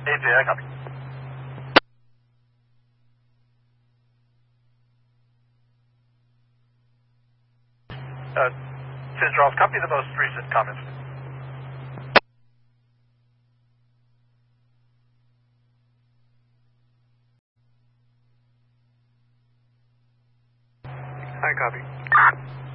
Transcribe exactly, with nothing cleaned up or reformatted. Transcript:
A J, I copy. Uh, Saint Charles, copy the most recent comments. I copy.